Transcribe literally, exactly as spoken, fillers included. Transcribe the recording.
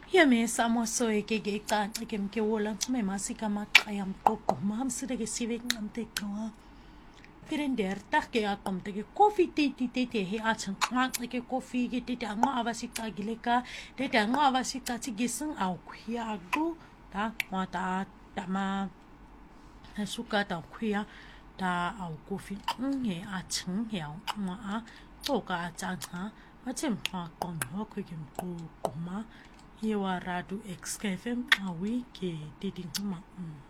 Yeme samo soy ke ke ka ke ke wola me masika ma kayam koko mam sida ke sive ngamte kwa Pirender tak ke akom te ke kofi te te te te he achan ngak ke kofi ke te te nga avasika gileka te te nga avasika ti gisung au khia gu ta ngwa ta ta ma suka ta khia ta au kofi nge achan he ngwa a to ka cha cha a chem ha kon ho ke kem ko ko ma Yewa radu excavem awi ke didi huma.